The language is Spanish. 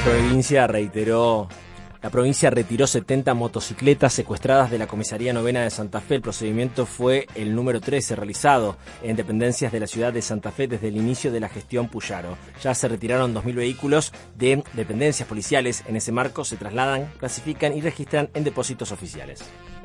La provincia retiró 70 motocicletas secuestradas de la Comisaría Novena de Santa Fe. El procedimiento fue el número 13 realizado en dependencias de la ciudad de Santa Fe desde el inicio de la gestión Puyaro. Ya se retiraron 2.000 vehículos de dependencias policiales. En ese marco se trasladan, clasifican y registran en depósitos oficiales.